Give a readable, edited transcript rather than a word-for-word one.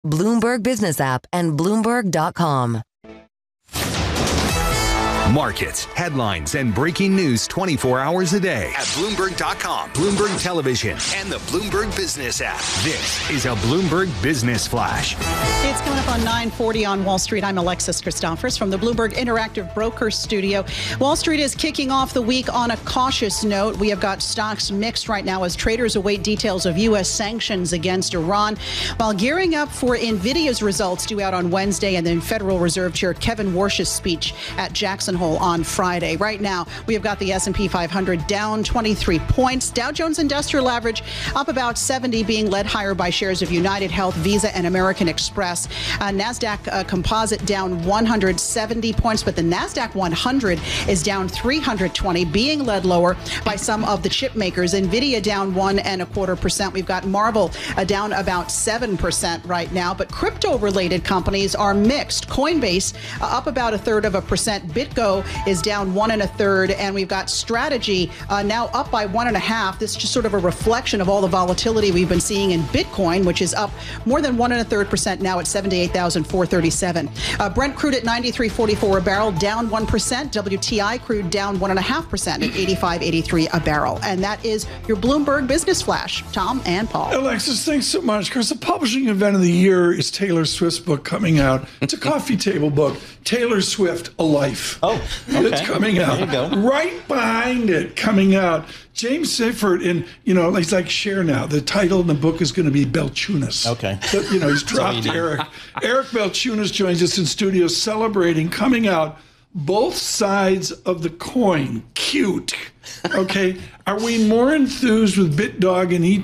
Bloomberg Business App, and Bloomberg.com. Markets, headlines, and breaking news 24 hours a day at Bloomberg.com, Bloomberg Television, and the Bloomberg Business app. This is a Bloomberg Business Flash. It's coming up on 9:40 on Wall Street. I'm Alexis Christophers from the Bloomberg Interactive Broker Studio. Wall Street is kicking off the week on a cautious note. We have got stocks mixed right now as traders await details of U.S. sanctions against Iran, while gearing up for NVIDIA's results due out on Wednesday, and then Federal Reserve Chair Kevin Warsh's speech at Jackson Hole on Friday. Right now, we have got the S&P 500 down 23 points. Dow Jones Industrial Average up about 70, being led higher by shares of United Health, Visa, and American Express. NASDAQ Composite down 170 points, but the NASDAQ 100 is down 320, being led lower by some of the chip makers. NVIDIA down 1.25%. We've got Marvel down about 7% right now, but crypto-related companies are mixed. Coinbase up about 0.33%. BitGo is down 1.33%, and we've got Strategy now up by 1.5%. This is just sort of a reflection of all the volatility we've been seeing in Bitcoin, which is up more than 1.33% now at 78,437. Brent crude at 93.44 a barrel, down 1%. WTI crude down 1.5% at 85.83 a barrel. And that is your Bloomberg Business Flash. Tom and Paul. Alexis, thanks so much. Of course, the publishing event of the year is Taylor Swift's book coming out. It's a coffee table book, Taylor Swift, A Life. Oh, okay. It's coming out. There you go. Right behind it, coming out, James Seyffert, and, he's like Cher now. The title in the book is going to be Belchunas. Okay. But, he's dropped Eric. Eric Belchunas joins us in studio celebrating, coming out, both sides of the coin. Cute. Okay. Are we more enthused with BitDog and